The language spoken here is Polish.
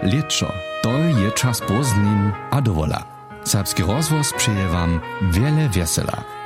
leczo, to je czas pozdnin a dowola. Serbski rozwoz przeje wam wiele wiesela.